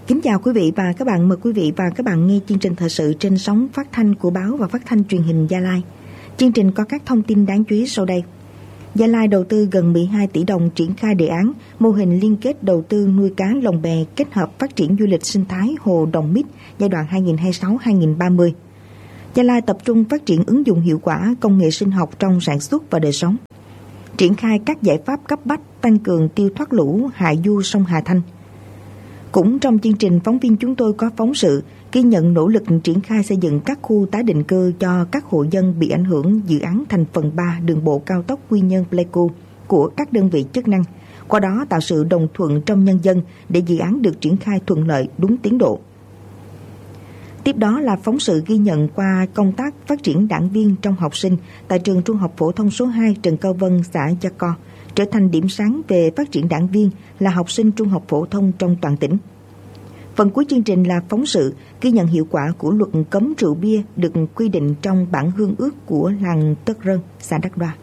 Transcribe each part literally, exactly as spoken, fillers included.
Kính chào quý vị và các bạn, mời quý vị và các bạn nghe chương trình thời sự trên sóng phát thanh của báo và phát thanh truyền hình Gia Lai. Chương trình có các thông tin đáng chú ý sau đây. Gia Lai đầu tư gần mười hai tỷ đồng triển khai đề án mô hình liên kết đầu tư nuôi cá lồng bè kết hợp phát triển du lịch sinh thái hồ Đồng Mít giai đoạn hai nghìn không trăm hai mươi sáu đến hai nghìn không trăm ba mươi. Gia Lai tập trung phát triển ứng dụng hiệu quả công nghệ sinh học trong sản xuất và đời sống. Triển khai các giải pháp cấp bách tăng cường tiêu thoát lũ hạ du sông Hà Thanh. Cũng trong chương trình, phóng viên chúng tôi có phóng sự ghi nhận nỗ lực triển khai xây dựng các khu tái định cư cho các hộ dân bị ảnh hưởng dự án thành phần ba đường bộ cao tốc Quy Nhơn-Pleiku của các đơn vị chức năng, qua đó tạo sự đồng thuận trong nhân dân để dự án được triển khai thuận lợi đúng tiến độ. Tiếp đó là phóng sự ghi nhận qua công tác phát triển đảng viên trong học sinh tại trường Trung học phổ thông số hai Trần Cao Vân, xã Gia Co, trở thành điểm sáng về phát triển đảng viên là học sinh trung học phổ thông trong toàn tỉnh. Phần cuối chương trình là phóng sự ghi nhận hiệu quả của luật cấm rượu bia được quy định trong bản hương ước của làng Tất Rơn, xã Đắc Đoa.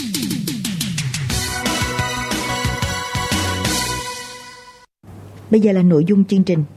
Bây giờ là nội dung chương trình.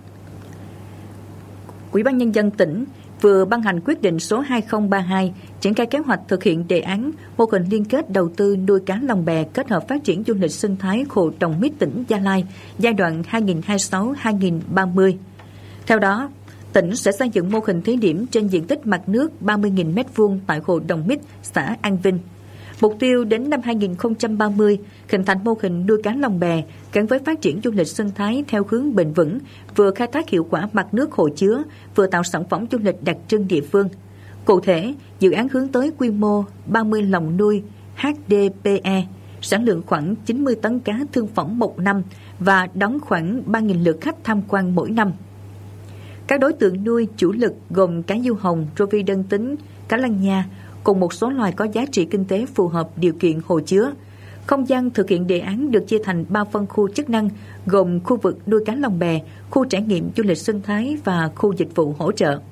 Ủy ban Nhân dân tỉnh vừa ban hành quyết định số hai không ba hai triển khai kế hoạch thực hiện đề án mô hình liên kết đầu tư nuôi cá lồng bè kết hợp phát triển du lịch sinh thái hồ Đồng Mít tỉnh Gia Lai giai đoạn hai nghìn không trăm hai mươi sáu đến hai nghìn không trăm ba mươi. Theo đó, tỉnh sẽ xây dựng mô hình thí điểm trên diện tích mặt nước ba mươi nghìn mét vuông tại hồ Đồng Mít, xã An Vinh. Mục tiêu đến năm hai nghìn không trăm ba mươi hình thành mô hình nuôi cá lồng bè gắn với phát triển du lịch sinh thái theo hướng bền vững, vừa khai thác hiệu quả mặt nước hồ chứa, vừa tạo sản phẩm du lịch đặc trưng địa phương. Cụ thể, dự án hướng tới quy mô ba mươi lồng nuôi hát đê pê e, sản lượng khoảng chín mươi tấn cá thương phẩm một năm và đón khoảng ba nghìn lượt khách tham quan mỗi năm. Các đối tượng nuôi chủ lực gồm cá diêu hồng, rô vi đơn tính, cá lăng nha, cùng một số loài có giá trị kinh tế phù hợp điều kiện hồ chứa. Không gian thực hiện đề án được chia thành ba phân khu chức năng gồm khu vực nuôi cá lồng bè, khu trải nghiệm du lịch sinh thái và khu dịch vụ hỗ trợ.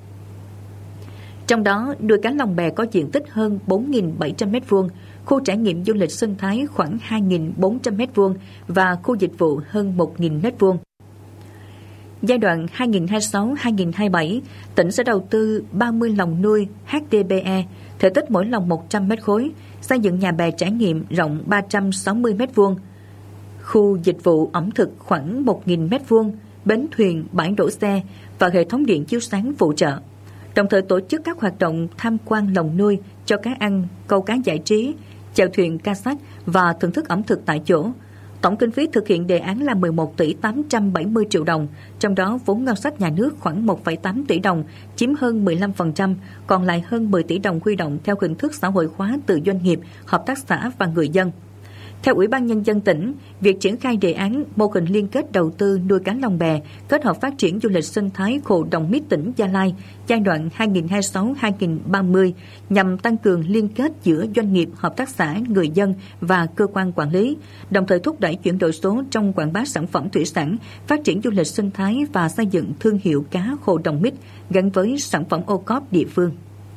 Trong đó, nuôi cá lồng bè có diện tích hơn bốn nghìn bảy trăm mét vuông, khu trải nghiệm du lịch sinh thái khoảng hai nghìn bốn trăm mét vuông và khu dịch vụ hơn một nghìn mét vuông. Giai đoạn hai nghìn không trăm hai mươi sáu đến hai nghìn không trăm hai mươi bảy, tỉnh sẽ đầu tư ba mươi lồng nuôi hát đê pê e, thể tích mỗi lồng một trăm mét khối, xây dựng nhà bè trải nghiệm rộng ba trăm sáu mươi mét vuông, khu dịch vụ ẩm thực khoảng một nghìn mét vuông, bến thuyền, bãi đổ xe và hệ thống điện chiếu sáng phụ trợ. Đồng thời tổ chức các hoạt động tham quan lồng nuôi, cho cá ăn, câu cá giải trí, chèo thuyền kayak và thưởng thức ẩm thực tại chỗ. Tổng kinh phí thực hiện đề án là mười một tỷ tám trăm bảy mươi triệu đồng, trong đó vốn ngân sách nhà nước khoảng một phẩy tám tỷ đồng, chiếm hơn mười lăm phần trăm, còn lại hơn mười tỷ đồng huy động theo hình thức xã hội hóa từ doanh nghiệp, hợp tác xã và người dân. Theo Ủy ban Nhân dân tỉnh, việc triển khai đề án mô hình liên kết đầu tư nuôi cá lồng bè kết hợp phát triển du lịch sinh thái hồ Đồng Mít tỉnh Gia Lai giai đoạn hai nghìn không trăm hai mươi sáu đến hai nghìn không trăm ba mươi nhằm tăng cường liên kết giữa doanh nghiệp, hợp tác xã, người dân và cơ quan quản lý, đồng thời thúc đẩy chuyển đổi số trong quảng bá sản phẩm thủy sản, phát triển du lịch sinh thái và xây dựng thương hiệu cá hồ Đồng Mít gắn với sản phẩm ô cốp địa phương.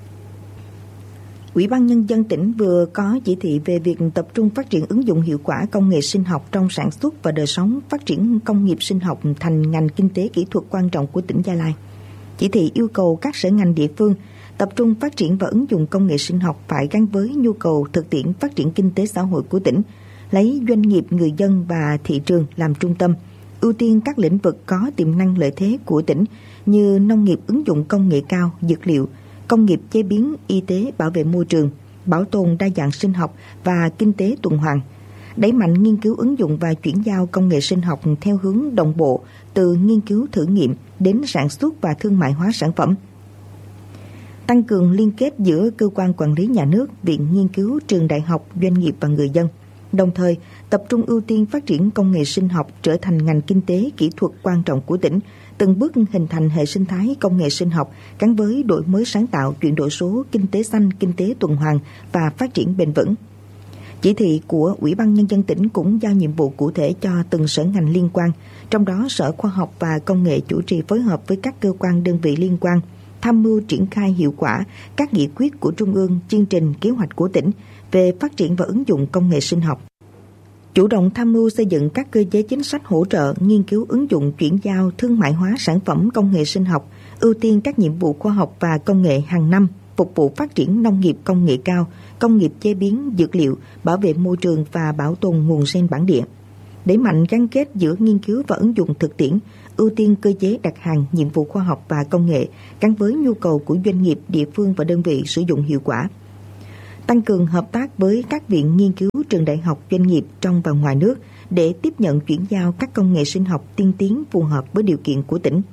Ủy ban Nhân dân tỉnh vừa có chỉ thị về việc tập trung phát triển ứng dụng hiệu quả công nghệ sinh học trong sản xuất và đời sống, phát triển công nghiệp sinh học thành ngành kinh tế kỹ thuật quan trọng của tỉnh Gia Lai. Chỉ thị yêu cầu các sở ngành địa phương tập trung phát triển và ứng dụng công nghệ sinh học phải gắn với nhu cầu thực tiễn phát triển kinh tế xã hội của tỉnh, lấy doanh nghiệp, người dân và thị trường làm trung tâm, ưu tiên các lĩnh vực có tiềm năng lợi thế của tỉnh như nông nghiệp ứng dụng công nghệ cao, dược liệu, công nghiệp chế biến, y tế, bảo vệ môi trường, bảo tồn đa dạng sinh học và kinh tế tuần hoàn. Đẩy mạnh nghiên cứu ứng dụng và chuyển giao công nghệ sinh học theo hướng đồng bộ từ nghiên cứu thử nghiệm đến sản xuất và thương mại hóa sản phẩm. Tăng cường liên kết giữa cơ quan quản lý nhà nước, viện nghiên cứu, trường đại học, doanh nghiệp và người dân. Đồng thời, tập trung ưu tiên phát triển công nghệ sinh học trở thành ngành kinh tế kỹ thuật quan trọng của tỉnh, từng bước hình thành hệ sinh thái công nghệ sinh học gắn với đổi mới sáng tạo, chuyển đổi số, kinh tế xanh, kinh tế tuần hoàn và phát triển bền vững. Chỉ thị của Ủy ban Nhân dân tỉnh cũng giao nhiệm vụ cụ thể cho từng sở ngành liên quan, trong đó Sở Khoa học và Công nghệ chủ trì phối hợp với các cơ quan đơn vị liên quan, tham mưu triển khai hiệu quả các nghị quyết của Trung ương, chương trình kế hoạch của tỉnh về phát triển và ứng dụng công nghệ sinh học. Chủ động tham mưu xây dựng các cơ chế chính sách hỗ trợ, nghiên cứu ứng dụng chuyển giao thương mại hóa sản phẩm công nghệ sinh học, ưu tiên các nhiệm vụ khoa học và công nghệ hàng năm, phục vụ phát triển nông nghiệp công nghệ cao, công nghiệp chế biến dược liệu, bảo vệ môi trường và bảo tồn nguồn gen bản địa. Đẩy mạnh gắn kết giữa nghiên cứu và ứng dụng thực tiễn, ưu tiên cơ chế đặt hàng, nhiệm vụ khoa học và công nghệ gắn với nhu cầu của doanh nghiệp, địa phương và đơn vị sử dụng hiệu quả. Tăng cường hợp tác với các viện nghiên cứu, trường đại học, doanh nghiệp trong và ngoài nước để tiếp nhận chuyển giao các công nghệ sinh học tiên tiến phù hợp với điều kiện của tỉnh.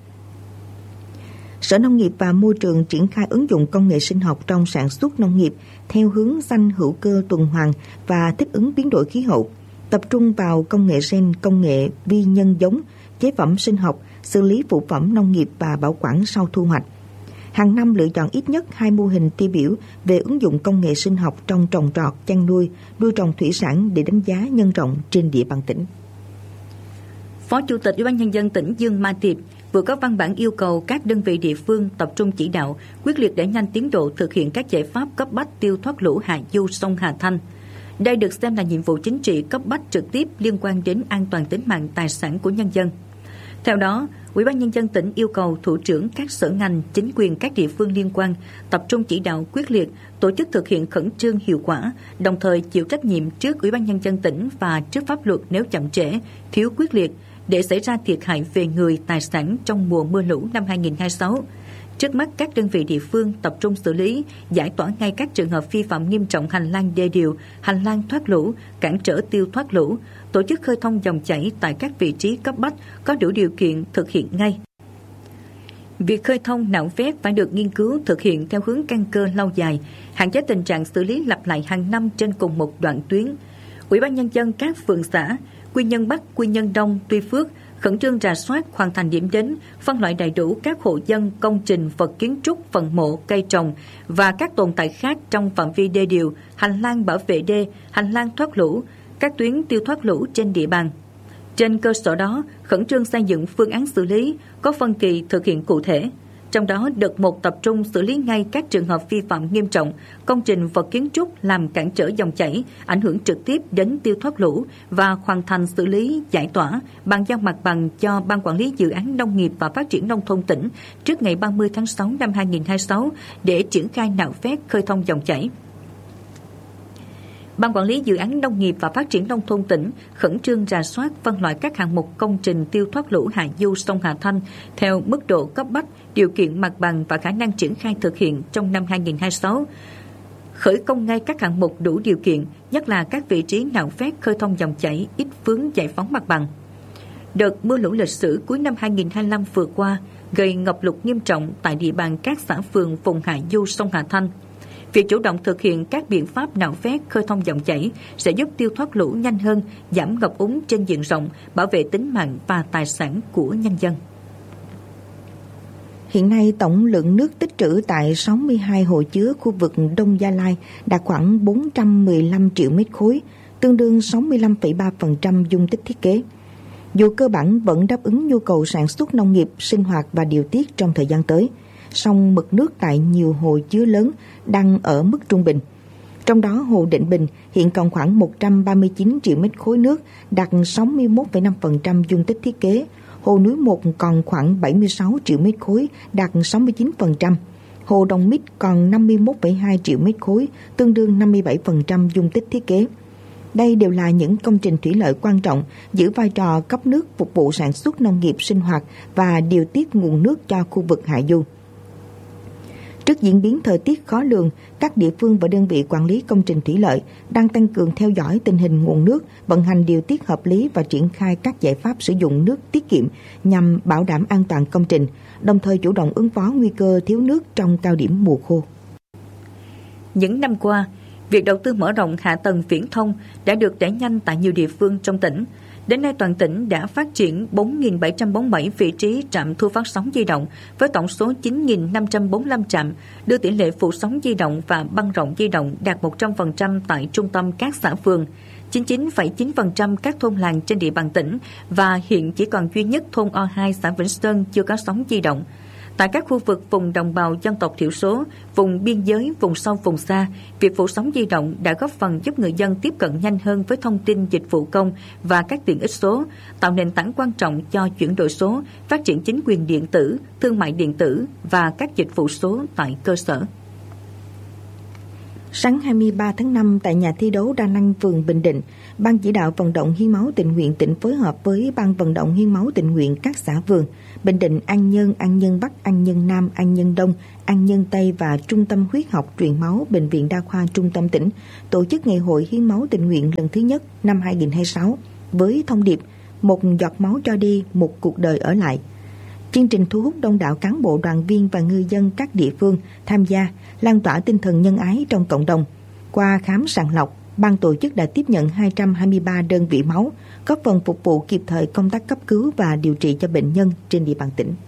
Sở Nông nghiệp và Môi trường triển khai ứng dụng công nghệ sinh học trong sản xuất nông nghiệp theo hướng xanh, hữu cơ, tuần hoàn và thích ứng biến đổi khí hậu, tập trung vào công nghệ gen, công nghệ vi nhân giống, chế phẩm sinh học, xử lý phụ phẩm nông nghiệp và bảo quản sau thu hoạch. Hàng năm lựa chọn ít nhất hai mô hình tiêu biểu về ứng dụng công nghệ sinh học trong trồng trọt, chăn nuôi, nuôi trồng thủy sản để đánh giá nhân rộng trên địa bàn tỉnh. Phó Chủ tịch Ủy ban Nhân dân tỉnh Dương Mai Tiệp vừa có văn bản yêu cầu các đơn vị địa phương tập trung chỉ đạo, quyết liệt đẩy nhanh tiến độ thực hiện các giải pháp cấp bách tiêu thoát lũ hạ du sông Hà Thanh. Đây được xem là nhiệm vụ chính trị cấp bách trực tiếp liên quan đến an toàn tính mạng tài sản của nhân dân. Theo đó, Ủy ban Nhân dân tỉnh yêu cầu thủ trưởng các sở ngành, chính quyền các địa phương liên quan tập trung chỉ đạo quyết liệt, tổ chức thực hiện khẩn trương hiệu quả, đồng thời chịu trách nhiệm trước Ủy ban Nhân dân tỉnh và trước pháp luật nếu chậm trễ, thiếu quyết liệt để xảy ra thiệt hại về người, tài sản trong mùa mưa lũ năm hai nghìn không trăm hai mươi sáu. Trước mắt, các đơn vị địa phương tập trung xử lý, giải tỏa ngay các trường hợp vi phạm nghiêm trọng hành lang đê điều, hành lang thoát lũ, cản trở tiêu thoát lũ, tổ chức khơi thông dòng chảy tại các vị trí cấp bách có đủ điều kiện thực hiện ngay. Việc khơi thông nạo vét phải được nghiên cứu thực hiện theo hướng căn cơ lâu dài, hạn chế tình trạng xử lý lặp lại hàng năm trên cùng một đoạn tuyến. Ủy ban Nhân dân các phường xã Quy Nhơn Bắc, Quy Nhơn Đông, Tuy Phước khẩn trương rà soát, hoàn thành điểm đến, phân loại đầy đủ các hộ dân, công trình, vật kiến trúc, phần mộ, cây trồng và các tồn tại khác trong phạm vi đê điều, hành lang bảo vệ đê, hành lang thoát lũ, các tuyến tiêu thoát lũ trên địa bàn. Trên cơ sở đó, khẩn trương xây dựng phương án xử lý, có phân kỳ thực hiện cụ thể. Trong đó, đợt một tập trung xử lý ngay các trường hợp vi phạm nghiêm trọng, công trình vật kiến trúc làm cản trở dòng chảy, ảnh hưởng trực tiếp đến tiêu thoát lũ và hoàn thành xử lý, giải tỏa, bàn giao mặt bằng cho Ban Quản lý Dự án Nông nghiệp và Phát triển Nông thôn tỉnh trước ngày ba mươi tháng sáu năm hai nghìn không trăm hai mươi sáu để triển khai nạo vét khơi thông dòng chảy. Ban Quản lý Dự án Nông nghiệp và Phát triển Nông thôn tỉnh khẩn trương rà soát, phân loại các hạng mục công trình tiêu thoát lũ hạ du sông Hà Thanh theo mức độ cấp bách, điều kiện mặt bằng và khả năng triển khai thực hiện trong năm hai nghìn không trăm hai mươi sáu. Khởi công ngay các hạng mục đủ điều kiện, nhất là các vị trí nạo vét khơi thông dòng chảy, ít vướng giải phóng mặt bằng. Đợt mưa lũ lịch sử cuối năm hai nghìn không trăm hai mươi lăm vừa qua gây ngập lụt nghiêm trọng tại địa bàn các xã phường vùng hạ du sông Hà Thanh. Việc chủ động thực hiện các biện pháp nạo vét khơi thông dòng chảy sẽ giúp tiêu thoát lũ nhanh hơn, giảm ngập úng trên diện rộng, bảo vệ tính mạng và tài sản của nhân dân. Hiện nay, tổng lượng nước tích trữ tại sáu mươi hai hồ chứa khu vực Đông Gia Lai đạt khoảng bốn trăm mười lăm triệu mét khối, tương đương sáu mươi lăm phẩy ba phần trăm dung tích thiết kế. Dù cơ bản vẫn đáp ứng nhu cầu sản xuất nông nghiệp, sinh hoạt và điều tiết trong thời gian tới, song mực nước tại nhiều hồ chứa lớn đang ở mức trung bình. Trong đó, hồ Định Bình hiện còn khoảng một trăm ba mươi chín triệu mét khối nước, đạt sáu mươi mốt phẩy năm phần trăm dung tích thiết kế. Hồ Núi Một còn khoảng bảy mươi sáu triệu mét khối, đạt sáu mươi chín phần trăm. Hồ Đồng Mít còn năm mươi mốt phẩy hai triệu mét khối, tương đương năm mươi bảy phần trăm dung tích thiết kế. Đây đều là những công trình thủy lợi quan trọng, giữ vai trò cấp nước phục vụ sản xuất nông nghiệp sinh hoạt và điều tiết nguồn nước cho khu vực hạ du. Trước diễn biến thời tiết khó lường, các địa phương và đơn vị quản lý công trình thủy lợi đang tăng cường theo dõi tình hình nguồn nước, vận hành điều tiết hợp lý và triển khai các giải pháp sử dụng nước tiết kiệm nhằm bảo đảm an toàn công trình, đồng thời chủ động ứng phó nguy cơ thiếu nước trong cao điểm mùa khô. Những năm qua, việc đầu tư mở rộng hạ tầng viễn thông đã được đẩy nhanh tại nhiều địa phương trong tỉnh. Đến nay, toàn tỉnh đã phát triển bốn nghìn bảy trăm bốn mươi bảy vị trí trạm thu phát sóng di động với tổng số chín nghìn năm trăm bốn mươi lăm trạm, đưa tỷ lệ phủ sóng di động và băng rộng di động đạt một trăm phần trăm tại trung tâm các xã phường, chín mươi chín phẩy chín phần trăm các thôn làng trên địa bàn tỉnh và hiện chỉ còn duy nhất thôn O hai xã Vĩnh Sơn chưa có sóng di động. Tại các khu vực vùng đồng bào dân tộc thiểu số, vùng biên giới, vùng sâu, vùng xa, việc phủ sóng di động đã góp phần giúp người dân tiếp cận nhanh hơn với thông tin dịch vụ công và các tiện ích số, tạo nền tảng quan trọng cho chuyển đổi số, phát triển chính quyền điện tử, thương mại điện tử và các dịch vụ số tại cơ sở. Sáng hai mươi ba tháng năm tại nhà thi đấu Đa Năng, phường Bình Định, Ban chỉ đạo vận động hiến máu tình nguyện tỉnh phối hợp với Ban vận động hiến máu tình nguyện các xã phường Bình Định, An Nhơn, An Nhơn Bắc, An Nhơn Nam, An Nhơn Đông, An Nhơn Tây và Trung tâm huyết học truyền máu Bệnh viện Đa khoa Trung tâm tỉnh tổ chức ngày hội hiến máu tình nguyện lần thứ nhất năm hai không hai sáu với thông điệp một giọt máu cho đi, một cuộc đời ở lại. Chương trình thu hút đông đảo cán bộ, đoàn viên và ngư dân các địa phương tham gia, lan tỏa tinh thần nhân ái trong cộng đồng. Qua khám sàng lọc, ban tổ chức đã tiếp nhận hai trăm hai mươi ba đơn vị máu, góp phần phục vụ kịp thời công tác cấp cứu và điều trị cho bệnh nhân trên địa bàn tỉnh.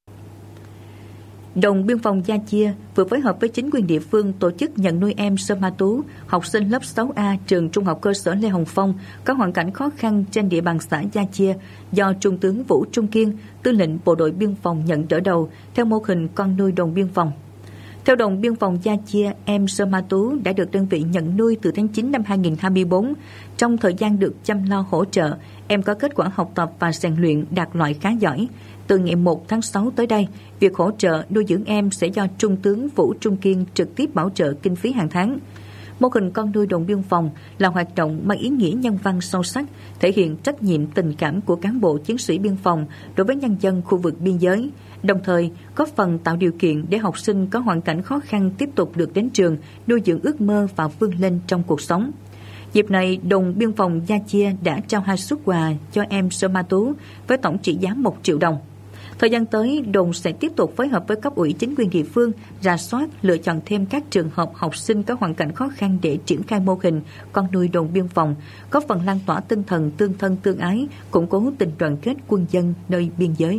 Đồn biên phòng Gia Chia vừa phối hợp với chính quyền địa phương tổ chức nhận nuôi em Sơ Ma Tú, học sinh lớp sáu A trường Trung học cơ sở Lê Hồng Phong có hoàn cảnh khó khăn trên địa bàn xã Gia Chia do Trung tướng Vũ Trung Kiên, tư lệnh bộ đội biên phòng nhận đỡ đầu theo mô hình con nuôi đồn biên phòng. Theo đồn biên phòng Gia Chia, em Sơ Ma Tú đã được đơn vị nhận nuôi từ tháng chín năm hai không hai tư. Trong thời gian được chăm lo hỗ trợ, em có kết quả học tập và rèn luyện đạt loại khá giỏi. Từ ngày một tháng sáu tới đây, việc hỗ trợ nuôi dưỡng em sẽ do Trung tướng Vũ Trung Kiên trực tiếp bảo trợ kinh phí hàng tháng. Mô hình con nuôi đồn biên phòng là hoạt động mang ý nghĩa nhân văn sâu sắc, thể hiện trách nhiệm tình cảm của cán bộ chiến sĩ biên phòng đối với nhân dân khu vực biên giới, đồng thời góp phần tạo điều kiện để học sinh có hoàn cảnh khó khăn tiếp tục được đến trường, nuôi dưỡng ước mơ và vươn lên trong cuộc sống. Dịp này, đồn biên phòng Gia Chia đã trao hai suất quà cho em Sơ Ma Tú với tổng trị giá một triệu đồng. Thời gian tới, đồn sẽ tiếp tục phối hợp với cấp ủy chính quyền địa phương, rà soát, lựa chọn thêm các trường hợp học sinh có hoàn cảnh khó khăn để triển khai mô hình con nuôi đồn biên phòng, góp phần lan tỏa tinh thần tương thân tương ái, củng cố tình đoàn kết quân dân nơi biên giới.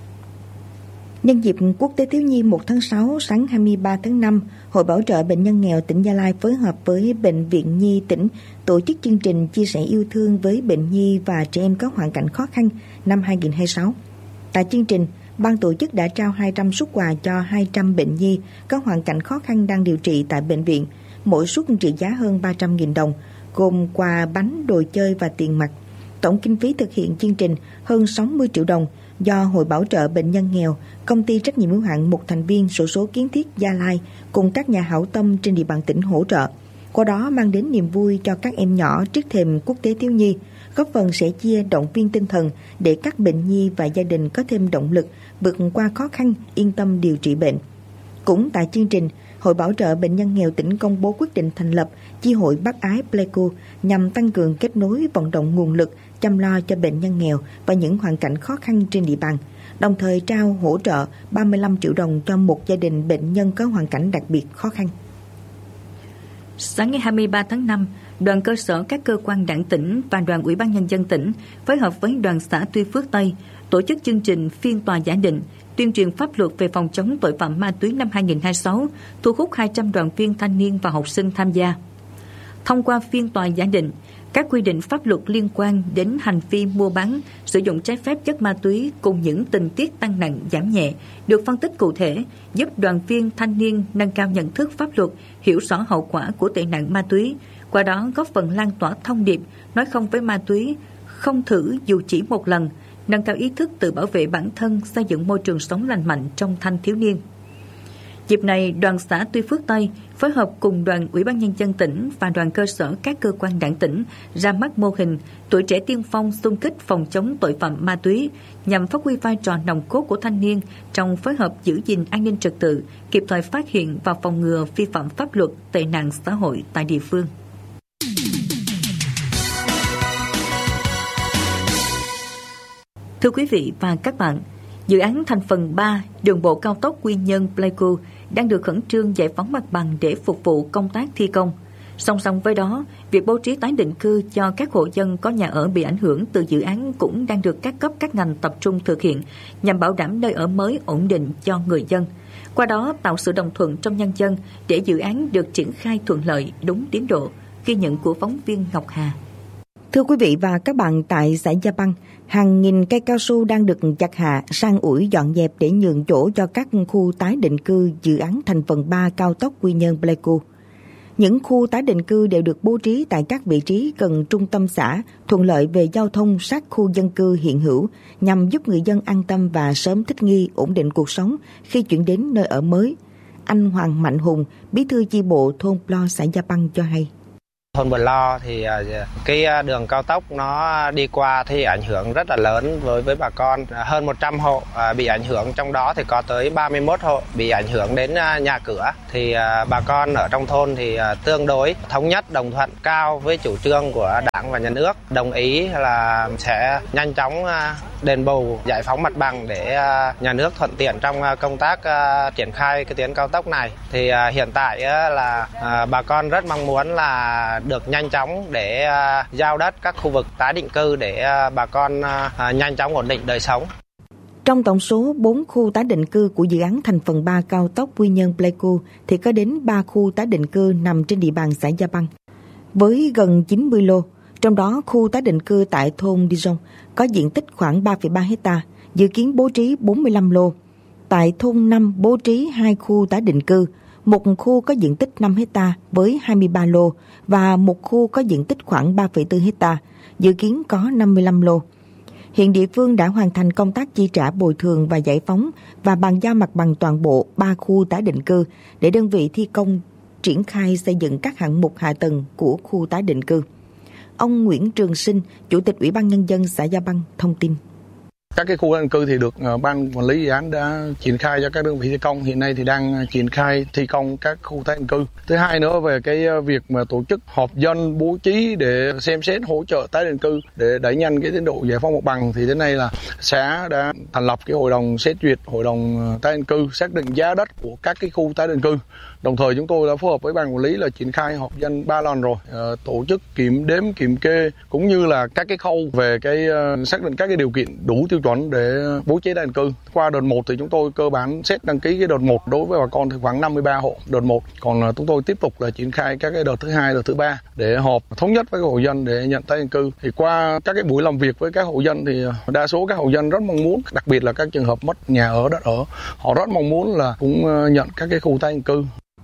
Nhân dịp Quốc tế Thiếu nhi một tháng sáu, sáng hai mươi ba tháng năm, Hội Bảo trợ Bệnh nhân nghèo tỉnh Gia Lai phối hợp với Bệnh viện Nhi tỉnh tổ chức chương trình chia sẻ yêu thương với bệnh nhi và trẻ em có hoàn cảnh khó khăn năm hai không hai sáu. Tại chương trình, ban tổ chức đã trao hai trăm suất quà cho hai trăm bệnh nhi có hoàn cảnh khó khăn đang điều trị tại bệnh viện, mỗi suất trị giá hơn ba trăm nghìn đồng, gồm quà bánh, đồ chơi và tiền mặt. Tổng kinh phí thực hiện chương trình hơn sáu mươi triệu đồng do Hội Bảo trợ Bệnh nhân nghèo, Công ty trách nhiệm hữu hạn một thành viên xổ số Kiến Thiết Gia Lai cùng các nhà hảo tâm trên địa bàn tỉnh hỗ trợ. Qua đó mang đến niềm vui cho các em nhỏ trước thềm Quốc tế Thiếu nhi, góp phần sẻ chia động viên tinh thần để các bệnh nhi và gia đình có thêm động lực vượt qua khó khăn, yên tâm điều trị bệnh. Cũng tại chương trình, Hội Bảo trợ Bệnh nhân nghèo tỉnh công bố quyết định thành lập chi hội bác ái Pleiku nhằm tăng cường kết nối, vận động nguồn lực chăm lo cho bệnh nhân nghèo và những hoàn cảnh khó khăn trên địa bàn, đồng thời trao hỗ trợ ba mươi lăm triệu đồng cho một gia đình bệnh nhân có hoàn cảnh đặc biệt khó khăn. Sáng ngày hai mươi ba tháng năm, đoàn cơ sở các cơ quan đảng tỉnh và đoàn Ủy ban Nhân dân tỉnh phối hợp với đoàn xã Tuy Phước Tây tổ chức chương trình phiên tòa giả định tuyên truyền pháp luật về phòng chống tội phạm ma túy năm hai không hai sáu, thu hút hai trăm đoàn viên thanh niên và học sinh tham gia. Thông qua phiên tòa giả định, các quy định pháp luật liên quan đến hành vi mua bán, sử dụng trái phép chất ma túy cùng những tình tiết tăng nặng giảm nhẹ được phân tích cụ thể, giúp đoàn viên thanh niên nâng cao nhận thức pháp luật, hiểu rõ hậu quả của tệ nạn ma túy, qua đó góp phần lan tỏa thông điệp nói không với ma túy, không thử dù chỉ một lần, nâng cao ý thức tự bảo vệ bản thân, xây dựng môi trường sống lành mạnh trong thanh thiếu niên. Dịp này, đoàn xã Tuy Phước Tây phối hợp cùng đoàn Ủy ban Nhân dân tỉnh và đoàn cơ sở các cơ quan đảng tỉnh ra mắt mô hình tuổi trẻ tiên phong xung kích phòng chống tội phạm ma túy nhằm phát huy vai trò nòng cốt của thanh niên trong phối hợp giữ gìn an ninh trật tự, kịp thời phát hiện và phòng ngừa vi phạm pháp luật, tệ nạn xã hội tại địa phương. Thưa quý vị và các bạn, dự án thành phần ba đường bộ cao tốc Quy Nhơn - Pleiku đang được khẩn trương giải phóng mặt bằng để phục vụ công tác thi công. Song song với đó, việc bố trí tái định cư cho các hộ dân có nhà ở bị ảnh hưởng từ dự án cũng đang được các cấp các ngành tập trung thực hiện nhằm bảo đảm nơi ở mới ổn định cho người dân. Qua đó tạo sự đồng thuận trong nhân dân để dự án được triển khai thuận lợi, đúng tiến độ. Ghi nhận của phóng viên Ngọc Hà. Thưa quý vị và các bạn, tại xã Gia Băng, hàng nghìn cây cao su đang được chặt hạ, san ủi dọn dẹp để nhường chỗ cho các khu tái định cư dự án thành phần ba cao tốc Quy Nhơn Pleiku. Những khu tái định cư đều được bố trí tại các vị trí gần trung tâm xã, thuận lợi về giao thông sát khu dân cư hiện hữu, nhằm giúp người dân an tâm và sớm thích nghi, ổn định cuộc sống khi chuyển đến nơi ở mới. Anh Hoàng Mạnh Hùng, bí thư chi bộ thôn Plo, xã Gia Băng cho hay. Thôn Bờ Lo thì cái đường cao tốc nó đi qua thì ảnh hưởng rất là lớn với với bà con. Hơn một trăm hộ bị ảnh hưởng, trong đó thì có tới ba mươi mốt hộ bị ảnh hưởng đến nhà cửa. Thì bà con ở trong thôn thì tương đối thống nhất, đồng thuận cao với chủ trương của Đảng và Nhà nước, đồng ý là sẽ nhanh chóng đền bù, giải phóng mặt bằng để nhà nước thuận tiện trong công tác triển khai cái tuyến cao tốc này. Thì hiện tại là bà con rất mong muốn là được nhanh chóng để uh, giao đất các khu vực tái định cư để uh, bà con uh, nhanh chóng ổn định đời sống. Trong tổng số bốn khu tái định cư của dự án thành phần ba cao tốc Quy Nhơn Pleiku thì có đến ba khu tái định cư nằm trên địa bàn xã Gia Băng với gần chín mươi lô. Trong đó khu tái định cư tại thôn Dijon có diện tích khoảng ba phẩy ba héc ta, dự kiến bố trí bốn mươi lăm lô. Tại thôn năm bố trí hai khu tái định cư, một khu có diện tích năm héc ta với hai mươi ba lô và một khu có diện tích khoảng ba phẩy bốn héc ta, dự kiến có năm mươi lăm lô. Hiện địa phương đã hoàn thành công tác chi trả bồi thường và giải phóng và bàn giao mặt bằng toàn bộ ba khu tái định cư để đơn vị thi công triển khai xây dựng các hạng mục hạ tầng của khu tái định cư. Ông Nguyễn Trường Sinh, Chủ tịch Ủy ban Nhân dân xã Gia Băng thông tin. Các cái khu tái định cư thì được ban quản lý dự án đã triển khai cho các đơn vị thi công, hiện nay thì đang triển khai thi công các khu tái định cư. Thứ hai nữa về cái việc mà tổ chức họp dân bố trí để xem xét hỗ trợ tái định cư để đẩy nhanh cái tiến độ giải phóng mặt bằng, thì đến nay là xã đã thành lập cái hội đồng xét duyệt, hội đồng tái định cư xác định giá đất của các cái khu tái định cư. Đồng thời chúng tôi đã phối hợp với ban quản lý là triển khai họp dân ba lần rồi, tổ chức kiểm đếm, kiểm kê cũng như là các cái khâu về cái xác định các cái điều kiện đủ tiêu chuẩn để bố trí tái định cư. Qua đợt một thì chúng tôi cơ bản xét đăng ký cái đợt một đối với bà con thì khoảng năm mươi ba hộ đợt một, còn chúng tôi tiếp tục là triển khai các cái đợt thứ hai, đợt thứ ba để họp thống nhất với các hộ dân để nhận tái định cư. Thì qua các cái buổi làm việc với các hộ dân thì đa số các hộ dân rất mong muốn, đặc biệt là các trường hợp mất nhà ở, đất ở, họ rất mong muốn là cũng nhận các cái khu tái định cư.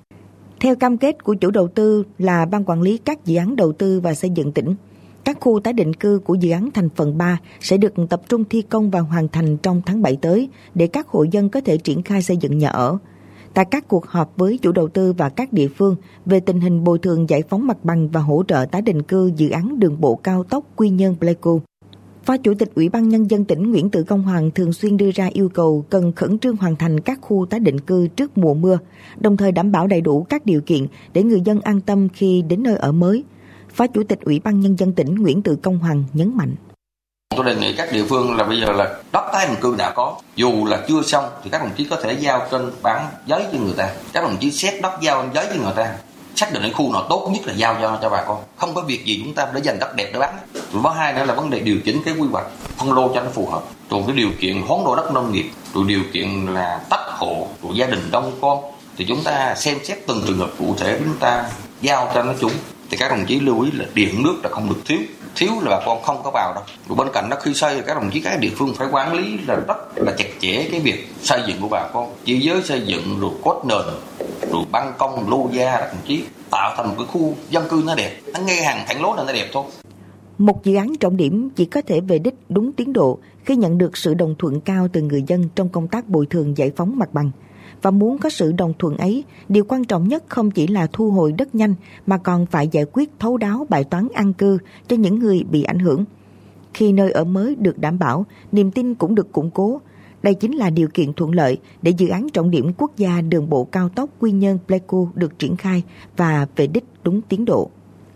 Theo cam kết của chủ đầu tư là Ban Quản lý các dự án đầu tư và xây dựng tỉnh, các khu tái định cư của dự án thành phần ba sẽ được tập trung thi công và hoàn thành trong tháng bảy tới để các hộ dân có thể triển khai xây dựng nhà ở. Tại các cuộc họp với chủ đầu tư và các địa phương về tình hình bồi thường giải phóng mặt bằng và hỗ trợ tái định cư dự án đường bộ cao tốc Quy Nhơn Pleiku, Phó Chủ tịch Ủy ban Nhân dân tỉnh Nguyễn Tự Công Hoàng thường xuyên đưa ra yêu cầu cần khẩn trương hoàn thành các khu tái định cư trước mùa mưa, đồng thời đảm bảo đầy đủ các điều kiện để người dân an tâm khi đến nơi ở mới. Phó Chủ tịch Ủy ban Nhân dân tỉnh Nguyễn Tự Công Hoàng nhấn mạnh. Tôi đề nghị các địa phương là bây giờ là đất tái định cư đã có, dù là chưa xong thì các đồng chí có thể giao trên bản giấy cho người ta. Các đồng chí xét đất giao trên giấy cho người ta. Xác định cái khu nào tốt nhất là giao cho cho bà con. Không có việc gì chúng ta để dành đất đẹp để bán. Rồi thứ hai nữa là vấn đề điều chỉnh cái quy hoạch, phân lô cho nó phù hợp. Rồi cái điều kiện hoán đổi đất nông nghiệp, rồi điều kiện là tách hộ, rồi gia đình đông con, thì chúng ta xem xét từng trường hợp cụ thể chúng ta giao cho nó chúng. Thì các đồng chí lưu ý là điện nước là không được thiếu, thiếu là bà con không có vào đâu. Rồi bên cạnh đó khi xây thì các đồng chí các địa phương phải quản lý là rất là chặt chẽ cái việc xây dựng của bà con, chỉ giới xây dựng rồi cốt nền, rồi ban công lô gia, các đồng chí tạo thành một cái khu dân cư nó đẹp, nó ngay hàng thẳng lối là nó đẹp thôi. Một dự án trọng điểm chỉ có thể về đích đúng tiến độ khi nhận được sự đồng thuận cao từ người dân trong công tác bồi thường giải phóng mặt bằng. Và muốn có sự đồng thuận ấy, điều quan trọng nhất không chỉ là thu hồi đất nhanh mà còn phải giải quyết thấu đáo bài toán an cư cho những người bị ảnh hưởng. Khi nơi ở mới được đảm bảo, niềm tin cũng được củng cố. Đây chính là điều kiện thuận lợi để dự án trọng điểm quốc gia đường bộ cao tốc Quy Nhơn Pleiku được triển khai và về đích đúng tiến độ.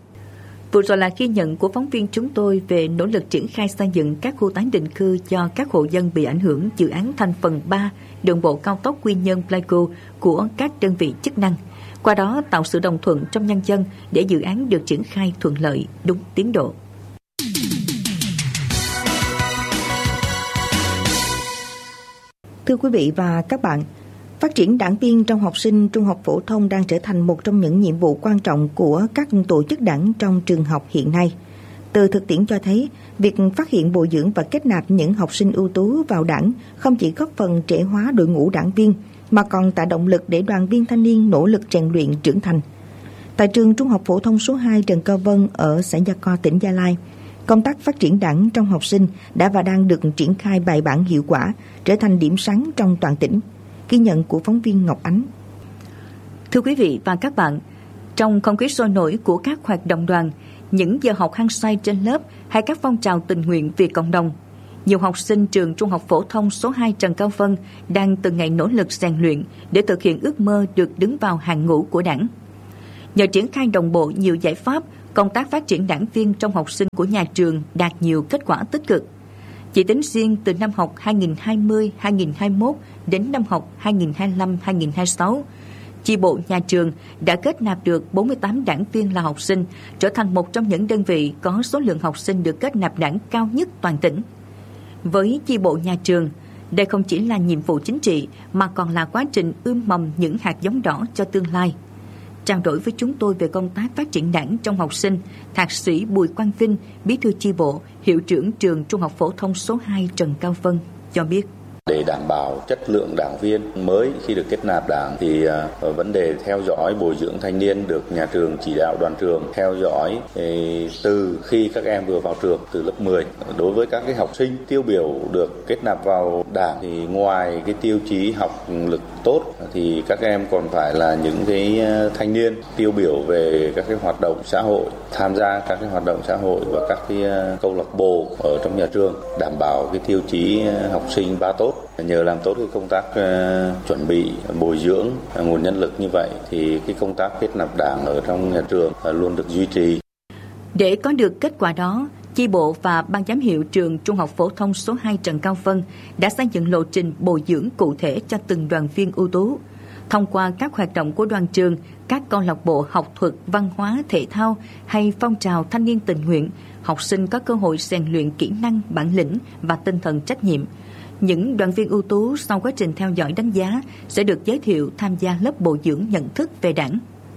Vừa rồi là ghi nhận của phóng viên chúng tôi về nỗ lực triển khai xây dựng các khu tái định cư cho các hộ dân bị ảnh hưởng dự án thành phần ba đường bộ cao tốc Quy Nhơn Pleiku của các đơn vị chức năng. Qua đó tạo sự đồng thuận trong nhân dân để dự án được triển khai thuận lợi, đúng tiến độ. Thưa quý vị và các bạn, phát triển đảng viên trong học sinh trung học phổ thông đang trở thành một trong những nhiệm vụ quan trọng của các tổ chức đảng trong trường học hiện nay. Từ thực tiễn cho thấy, việc phát hiện, bồi dưỡng và kết nạp những học sinh ưu tú vào đảng không chỉ góp phần trễ hóa đội ngũ đảng viên, mà còn tạo động lực để đoàn viên thanh niên nỗ lực rèn luyện trưởng thành. Tại trường Trung học phổ thông số hai Trần Cao Vân ở xã Gia Co, tỉnh Gia Lai, công tác phát triển đảng trong học sinh đã và đang được triển khai bài bản hiệu quả, trở thành điểm sáng trong toàn tỉnh. Ghi nhận của phóng viên Ngọc Ánh. Thưa quý vị và các bạn, trong không khí sôi nổi của các hoạt động đoàn, những giờ học hăng say trên lớp hay các phong trào tình nguyện vì cộng đồng, nhiều học sinh trường Trung học phổ thông số hai Trần Cao Vân đang từng ngày nỗ lực rèn luyện để thực hiện ước mơ được đứng vào hàng ngũ của đảng. Nhờ triển khai đồng bộ nhiều giải pháp, công tác phát triển đảng viên trong học sinh của nhà trường đạt nhiều kết quả tích cực. Chỉ tính riêng từ năm học hai nghìn không trăm hai mươi hai nghìn không trăm hai mươi mốt đến năm học hai nghìn không trăm hai mươi lăm hai nghìn không trăm hai mươi sáu, chi bộ nhà trường đã kết nạp được bốn mươi tám đảng viên là học sinh, trở thành một trong những đơn vị có số lượng học sinh được kết nạp đảng cao nhất toàn tỉnh. Với chi bộ nhà trường, đây không chỉ là nhiệm vụ chính trị mà còn là quá trình ươm mầm những hạt giống đỏ cho tương lai. Trao đổi với chúng tôi về công tác phát triển đảng trong học sinh, Thạc sĩ Bùi Quang Vinh, Bí thư chi bộ, Hiệu trưởng trường Trung học phổ thông số hai Trần Cao Vân cho biết. Để đảm bảo chất lượng đảng viên mới khi được kết nạp đảng thì uh, vấn đề theo dõi bồi dưỡng thanh niên được nhà trường chỉ đạo đoàn trường theo dõi eh, từ khi các em vừa vào trường từ lớp mười. Đối với các cái học sinh tiêu biểu được kết nạp vào đảng thì ngoài cái tiêu chí học lực tốt thì các em còn phải là những cái thanh niên tiêu biểu về các cái hoạt động xã hội, tham gia các cái hoạt động xã hội và các cái câu lạc bộ ở trong nhà trường, đảm bảo cái tiêu chí học sinh ba tốt. Nhờ làm tốt cái công tác uh, chuẩn bị bồi dưỡng uh, nguồn nhân lực như vậy thì cái công tác kết nạp đảng ở trong nhà trường uh, luôn được duy trì. Để có được kết quả đó, chi bộ và ban giám hiệu trường Trung học phổ thông số hai Trần Cao Vân đã xây dựng lộ trình bồi dưỡng cụ thể cho từng đoàn viên ưu tú. Thông qua các hoạt động của đoàn trường, các câu lạc bộ học thuật, văn hóa, thể thao hay phong trào thanh niên tình nguyện, học sinh có cơ hội rèn luyện kỹ năng, bản lĩnh và tinh thần trách nhiệm. Những đoàn viên ưu tú sau quá trình theo dõi đánh giá sẽ được giới thiệu tham gia lớp bồi dưỡng nhận thức về đảng.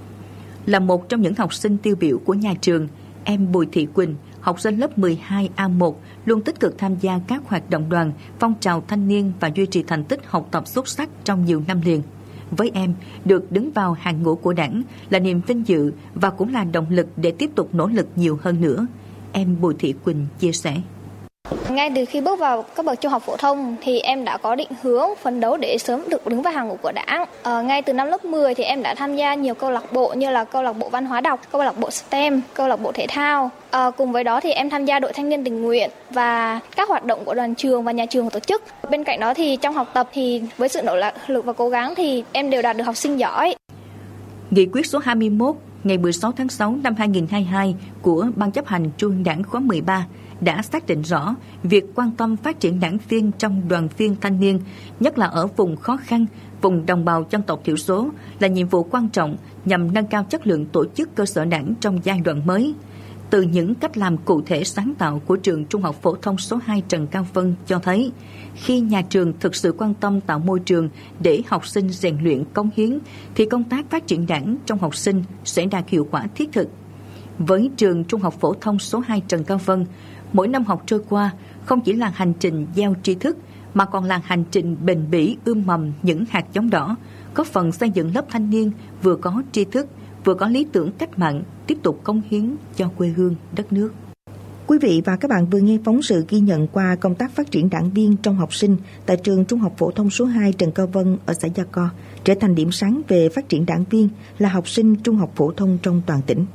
Là một trong những học sinh tiêu biểu của nhà trường, em Bùi Thị Quỳnh, học sinh lớp mười hai A một, luôn tích cực tham gia các hoạt động đoàn, phong trào thanh niên và duy trì thành tích học tập xuất sắc trong nhiều năm liền. Với em, được đứng vào hàng ngũ của đảng là niềm vinh dự và cũng là động lực để tiếp tục nỗ lực nhiều hơn nữa. Em Bùi Thị Quỳnh chia sẻ. Ngay từ khi bước vào cấp bậc trung học phổ thông thì em đã có định hướng phấn đấu để sớm được đứng vào hàng ngũ của đảng. À, ngay từ năm lớp mười thì em đã tham gia nhiều câu lạc bộ như là câu lạc bộ văn hóa đọc, câu lạc bộ STEM, câu lạc bộ thể thao. À, cùng với đó thì em tham gia đội thanh niên tình nguyện và các hoạt động của đoàn trường và nhà trường tổ chức. Bên cạnh đó thì trong học tập thì với sự nỗ lực và cố gắng thì em đều đạt được học sinh giỏi. Nghị quyết số hai mươi mốt ngày mười sáu tháng sáu năm hai nghìn không trăm hai mươi hai của Ban chấp hành Trung ương Đảng khóa mười ba đã xác định rõ việc quan tâm phát triển đảng viên trong đoàn viên thanh niên, nhất là ở vùng khó khăn, vùng đồng bào dân tộc thiểu số là nhiệm vụ quan trọng nhằm nâng cao chất lượng tổ chức cơ sở đảng trong giai đoạn mới. Từ những cách làm cụ thể sáng tạo của trường Trung học phổ thông số hai Trần Cao Vân cho thấy, khi nhà trường thực sự quan tâm tạo môi trường để học sinh rèn luyện cống hiến, thì công tác phát triển đảng trong học sinh sẽ đạt hiệu quả thiết thực. Với trường Trung học phổ thông số hai Trần Cao Vân, mỗi năm học trôi qua không chỉ là hành trình gieo tri thức mà còn là hành trình bền bỉ ươm mầm những hạt giống đỏ, góp phần xây dựng lớp thanh niên vừa có tri thức, vừa có lý tưởng cách mạng, tiếp tục cống hiến cho quê hương, đất nước. Quý vị và các bạn vừa nghe phóng sự ghi nhận qua công tác phát triển đảng viên trong học sinh tại trường Trung học phổ thông số hai Trần Cao Vân ở xã Gia Co, trở thành điểm sáng về phát triển đảng viên là học sinh trung học phổ thông trong toàn tỉnh.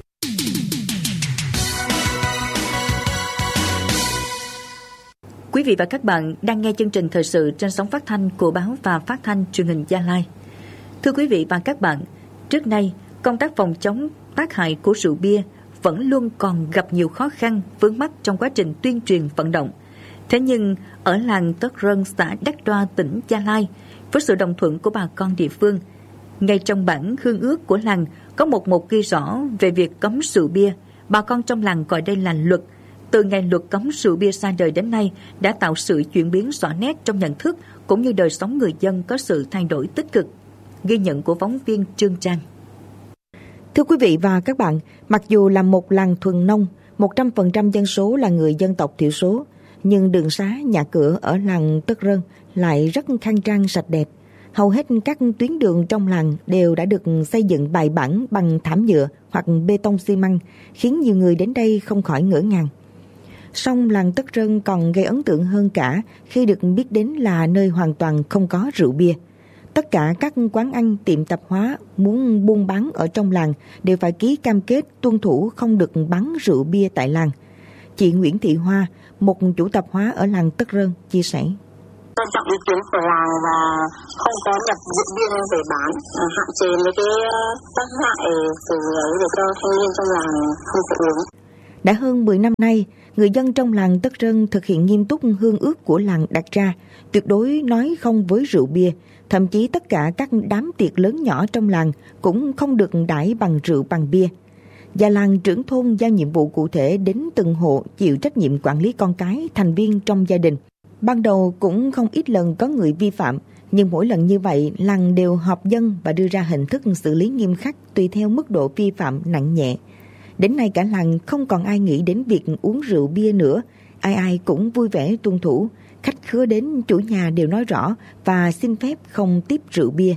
Quý vị và các bạn đang nghe chương trình thời sự trên sóng phát thanh của báo và phát thanh truyền hình Gia Lai. Thưa quý vị và các bạn, trước nay, công tác phòng chống tác hại của rượu bia vẫn luôn còn gặp nhiều khó khăn, vướng mắc trong quá trình tuyên truyền vận động. Thế nhưng, ở làng Tất Rân, xã Đắc Đoa, tỉnh Gia Lai, với sự đồng thuận của bà con địa phương, ngay trong bản hương ước của làng có một mục ghi rõ về việc cấm rượu bia. Bà con trong làng gọi đây là luật. Từ ngày luật cấm rượu bia ra đời đến nay đã tạo sự chuyển biến rõ nét trong nhận thức cũng như đời sống người dân có sự thay đổi tích cực. Ghi nhận của phóng viên Trương Trang. Thưa quý vị và các bạn, mặc dù là một làng thuần nông, một trăm phần trăm dân số là người dân tộc thiểu số, nhưng đường xá, nhà cửa ở làng Tất Rân lại rất khang trang sạch đẹp. Hầu hết các tuyến đường trong làng đều đã được xây dựng bài bản bằng thảm nhựa hoặc bê tông xi măng, khiến nhiều người đến đây không khỏi ngỡ ngàng. Song làng Tất Rân còn gây ấn tượng hơn cả khi được biết đến là nơi hoàn toàn không có rượu bia. Tất cả các quán ăn, tiệm tạp hóa muốn buôn bán ở trong làng đều phải ký cam kết tuân thủ không được bán rượu bia tại làng. Chị Nguyễn Thị Hoa, một chủ tạp hóa ở làng Tất Rân, chia sẻ. Tôn trọng ý kiến của làng và không có nhập rượu bia về bán, hạn chế mấy cái tác hại từ ấy để cho thanh niên trong làng không thể uống. Đã hơn mười năm nay, người dân trong làng Tất Rân thực hiện nghiêm túc hương ước của làng đặt ra, tuyệt đối nói không với rượu bia. Thậm chí tất cả các đám tiệc lớn nhỏ trong làng cũng không được đãi bằng rượu bằng bia. Già làng trưởng thôn giao nhiệm vụ cụ thể đến từng hộ chịu trách nhiệm quản lý con cái, thành viên trong gia đình. Ban đầu cũng không ít lần có người vi phạm, nhưng mỗi lần như vậy làng đều họp dân và đưa ra hình thức xử lý nghiêm khắc tùy theo mức độ vi phạm nặng nhẹ. Đến nay cả làng không còn ai nghĩ đến việc uống rượu bia nữa, ai ai cũng vui vẻ tuân thủ. Khách khứa đến chủ nhà đều nói rõ và xin phép không tiếp rượu bia.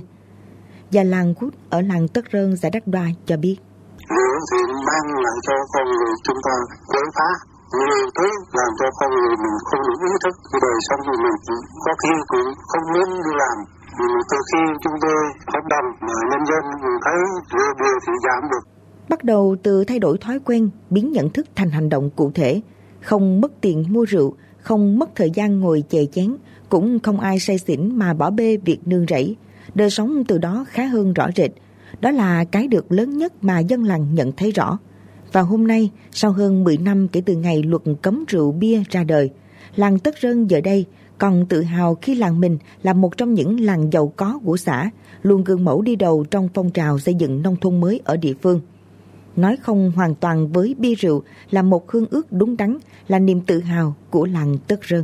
Già làng Cút ở làng Tất Rân, xã Đắc Đoa cho biết. Rượu thì mang lại cho con người chúng ta quấy phá, nhiều thứ làm cho con người mình không đủ ý thức cái đời sống của mình, có khi cũng không muốn đi làm. Từ khi chúng tôi hợp đồng mà nhân dân thấy rượu bia thì giảm được. Bắt đầu từ thay đổi thói quen, biến nhận thức thành hành động cụ thể, không mất tiền mua rượu, không mất thời gian ngồi chè chén, cũng không ai say xỉn mà bỏ bê việc nương rẫy. Đời sống từ đó khá hơn rõ rệt. Đó là cái được lớn nhất mà dân làng nhận thấy rõ. Và hôm nay, sau hơn mười năm kể từ ngày luật cấm rượu bia ra đời, làng Tất Rân giờ đây còn tự hào khi làng mình là một trong những làng giàu có của xã, luôn gương mẫu đi đầu trong phong trào xây dựng nông thôn mới ở địa phương. Nói không hoàn toàn với bia rượu là một hương ước đúng đắn, là niềm tự hào của làng Tất Rân.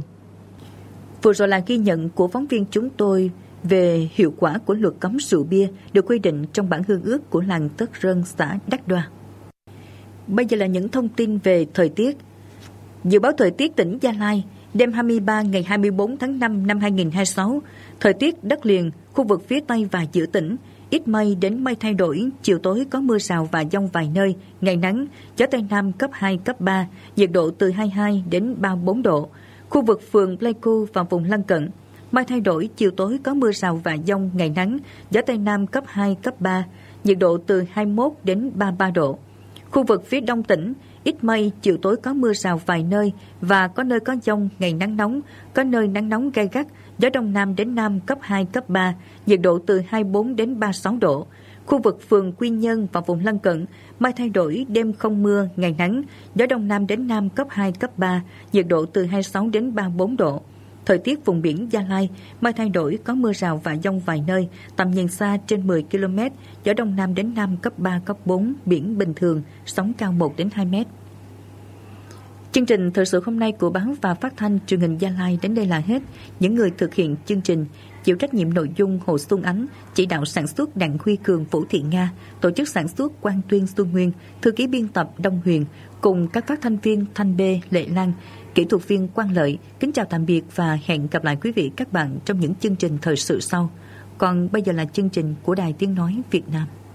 Vừa rồi là ghi nhận của phóng viên chúng tôi về hiệu quả của luật cấm rượu bia được quy định trong bản hương ước của làng Tất Rân, xã Đắc Đoa. Bây giờ là những thông tin về thời tiết. Dự báo thời tiết tỉnh Gia Lai, đêm hai mươi ba ngày hai mươi bốn tháng năm năm hai nghìn không trăm hai mươi sáu, thời tiết đất liền, khu vực phía Tây và giữa tỉnh, ít mây đến mây thay đổi, chiều tối có mưa rào và dông vài nơi, ngày nắng, gió Tây Nam cấp hai, cấp ba, nhiệt độ từ hai mươi hai đến ba mươi bốn độ. Khu vực phường Pleiku và vùng lân cận, mây thay đổi, chiều tối có mưa rào và dông, ngày nắng, gió Tây Nam cấp hai, cấp ba, nhiệt độ từ hai mươi mốt đến ba mươi ba độ. Khu vực phía Đông tỉnh, ít mây, chiều tối có mưa rào vài nơi và có nơi có dông, ngày nắng nóng, có nơi nắng nóng gay gắt, gió Đông Nam đến Nam cấp hai, cấp ba, nhiệt độ từ hai mươi bốn đến ba mươi sáu độ. Khu vực phường Quy Nhơn và vùng lân cận, mây thay đổi, đêm không mưa, ngày nắng, gió Đông Nam đến Nam cấp hai, cấp ba, nhiệt độ từ hai mươi sáu đến ba mươi bốn độ. Thời tiết vùng biển Gia Lai, mây thay đổi, có mưa rào và dông vài nơi, tầm nhìn xa trên mười ki lô mét, gió Đông Nam đến Nam cấp ba, cấp bốn, biển bình thường, sóng cao một đến hai mét. Chương trình thời sự hôm nay của báo và phát thanh truyền hình Gia Lai đến đây là hết. Những người thực hiện chương trình chịu trách nhiệm nội dung Hồ Xuân Ánh, chỉ đạo sản xuất Đặng Huy Cường, Vũ Thị Nga, tổ chức sản xuất Quang Tuyên, Xuân Nguyên, thư ký biên tập Đông Huyền cùng các phát thanh viên Thanh Bê, Lệ Lan, kỹ thuật viên Quang Lợi. Kính chào tạm biệt và hẹn gặp lại quý vị các bạn trong những chương trình thời sự sau. Còn bây giờ là chương trình của Đài Tiếng nói Việt Nam.